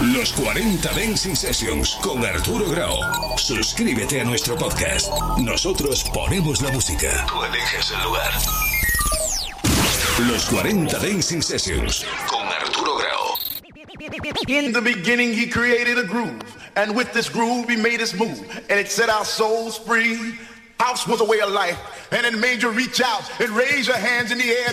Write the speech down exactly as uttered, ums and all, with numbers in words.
Los cuarenta Dancing Sessions con Arturo Grau. Suscríbete a nuestro podcast. Nosotros ponemos la música. Tú eliges el lugar. Los cuarenta Dancing Sessions con Arturo Grau. In the beginning he created a groove, and with this groove he made us move, and it set our souls free. House was a way of life, and it made you reach out and raise your hands in the air